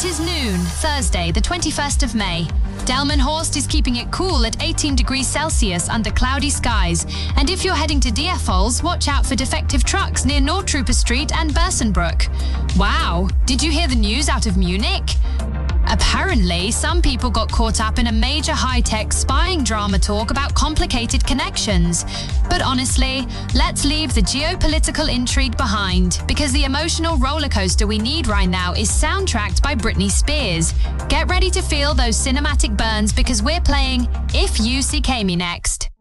is noon, Thursday, the 21st of May. Delmenhorst is keeping it cool at 18 degrees Celsius under cloudy skies. And if you're heading to Diepholz, watch out for defective trucks near Nordtrooper Street and Bersenbruck. Wow, did you hear the news out of Munich? Apparently, some people got caught up in a major high-tech spying drama talk about complicated connections. But honestly, let's leave the geopolitical intrigue behind, because the emotional rollercoaster we need right now is soundtracked by Britney Spears. Get ready to feel those cinematic burns because we're playing If You See Me next.